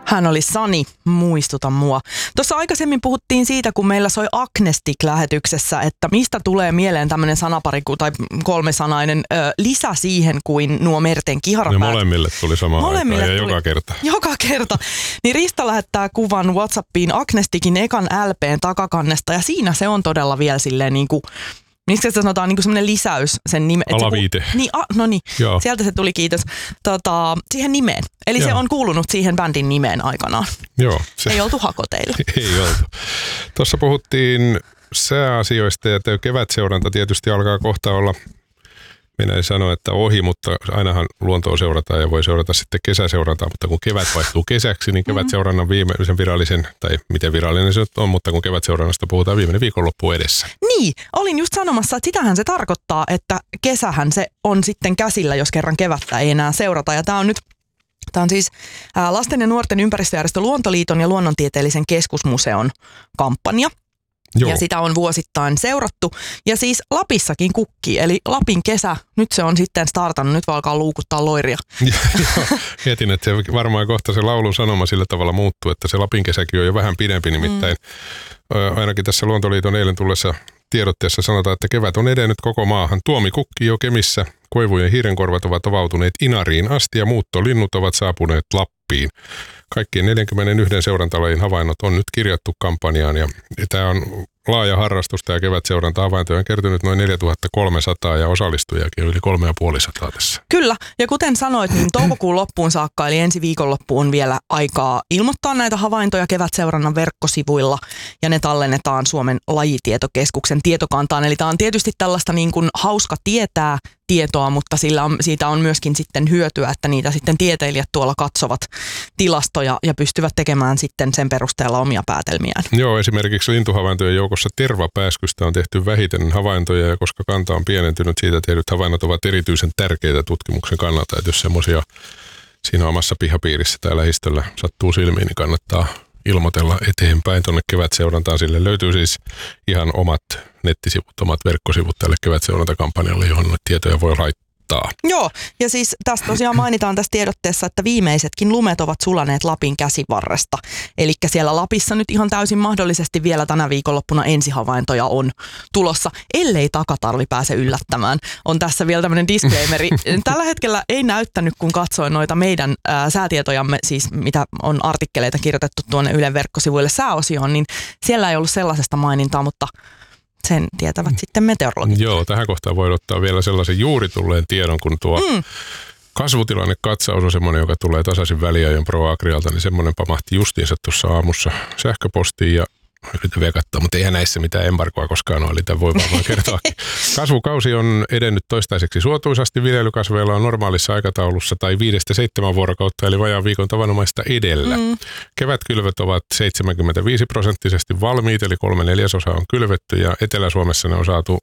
Hän oli Sani, muistuta mua. Tuossa aikaisemmin puhuttiin siitä, kun meillä soi Agnestic-lähetyksessä, että mistä tulee mieleen tämmöinen sanapari tai kolmesanainen lisä siihen kuin nuo merten kiharapäät. Ne molemmille tuli samaan aikaan ja joka kerta. Joka kerta. Niin Risto lähettää kuvan WhatsAppiin Agnesticin ekan LPn takakannesta ja siinä se on todella vielä silleen niin kuin miksi se sanotaan niin semmoinen lisäys sen nimen? Alaviite. No niin, sieltä se tuli, kiitos. Siihen nimeen. Eli se on kuulunut siihen bändin nimeen aikanaan. Joo. Ei oltu hakoteilla. Ei oltu. Tuossa puhuttiin sääasioista ja kevätseuranta tietysti alkaa kohta olla, minä en sano, että ohi, mutta ainahan luontoa seurataan ja voi seurata sitten kesäseurantaa, mutta kun kevät vaihtuu kesäksi, niin kevätseurannan viimeisen virallisen, tai miten virallinen se on, mutta kun kevätseurannasta puhutaan viimeinen viikonloppu edessä. Niin, olin just sanomassa, että sitähän se tarkoittaa, että kesähän se on sitten käsillä, jos kerran kevättä ei enää seurata, ja tämä on siis Lasten ja nuorten ympäristöjärjestö Luontoliiton ja Luonnontieteellisen keskusmuseon kampanja. Joo. Ja sitä on vuosittain seurattu. Ja siis Lapissakin kukkii, eli Lapin kesä, nyt se on sitten startannut, nyt voi alkaa luukuttaa loiria. Mietin, että se varmaan kohta se laulun sanoma sillä tavalla muuttuu, että se Lapin kesäkin on jo vähän pidempi, nimittäin ainakin tässä Luontoliiton eilen tullessa tiedotteessa sanotaan, että kevät on edennyt koko maahan. Tuomi kukkii jo Kemissä, koivujen hiirenkorvat ovat avautuneet Inariin asti ja muuttolinnut ovat saapuneet Lappiin. Kaikkien 41 seurantalajin havainnot on nyt kirjattu kampanjaan ja tämä on laaja harrastusta ja kevätseuranta-havaintoja on kertynyt noin 4300 ja osallistujakin yli 3500 tässä. Kyllä, ja kuten sanoit, niin toukokuun loppuun saakka, eli ensi viikonloppuun on vielä aikaa ilmoittaa näitä havaintoja kevätseurannan verkkosivuilla, ja ne tallennetaan Suomen lajitietokeskuksen tietokantaan. Eli tämä on tietysti tällaista niin kuin hauska tietää tietoa, mutta siitä on myöskin sitten hyötyä, että niitä sitten tieteilijät tuolla katsovat tilastoja ja pystyvät tekemään sitten sen perusteella omia päätelmiään. Joo, esimerkiksi lintuhavaintojen joukossa tervapääskystä on tehty vähiten havaintoja, ja koska kanta on pienentynyt, siitä tehdyt havainnot ovat erityisen tärkeitä tutkimuksen kannalta, että jos semmoisia siinä omassa pihapiirissä tai lähistöllä sattuu silmiin, niin kannattaa ilmoitella eteenpäin tuonne kevätseurantaan. Sille löytyy siis ihan omat nettisivut, omat verkkosivut tälle kevätseurantakampanjalle, johon tietoja voi laittaa. Joo, ja siis tässä tosiaan mainitaan tässä tiedotteessa, että viimeisetkin lumet ovat sulaneet Lapin käsivarresta. Eli siellä Lapissa nyt ihan täysin mahdollisesti vielä tänä viikonloppuna ensihavaintoja on tulossa, ellei takatarvi pääse yllättämään. On tässä vielä tämmöinen disclaimeri. Tällä hetkellä ei näyttänyt, kun katsoin noita meidän säätietojamme, siis mitä on artikkeleita kirjoitettu tuonne Ylen verkkosivuille sääosioon, niin siellä ei ollut sellaisesta mainintaa, mutta sen tietävät sitten meteorologit. Joo, tähän kohtaan voi ottaa vielä sellaisen juuri tulleen tiedon, kun tuo kasvutilannekatsaus on semmoinen, joka tulee tasaisin väliajoin ProAgrialta, niin semmoinen pamahti justiinsa tuossa aamussa sähköpostiin ja yritän vielä katsoa, mutta eihän näissä mitään embargoa koskaan ole, eli tämän voi vaan kertoakin. Kasvukausi on edennyt toistaiseksi suotuisasti, viljelykasveilla on normaalissa aikataulussa tai 5-7 vuorokautta, eli vajaan viikon tavanomaista edellä. Kevätkylvöt ovat 75% valmiit, eli 3/4 on kylvetty, ja Etelä-Suomessa ne on saatu